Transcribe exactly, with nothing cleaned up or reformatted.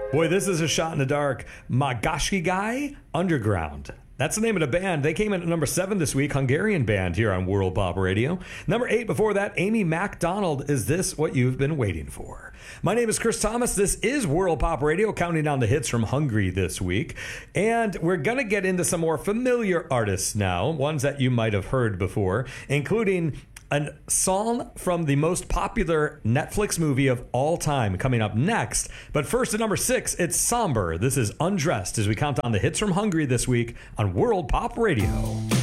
Boy, this is a shot in the dark. Magashki Guy Underground. That's the name of the band. They came in at number seven this week. Hungarian band here on World Pop Radio. Number eight before that, Amy MacDonald. Is this what you've been waiting for? My name is Chris Thomas. This is World Pop Radio, counting down the hits from Hungary this week. And we're going to get into some more familiar artists now, ones that you might have heard before, including a song from the most popular Netflix movie of all time coming up next. But first at number six, it's Somber. This is Undressed as we count down the hits from Hungary this week on World Pop Radio.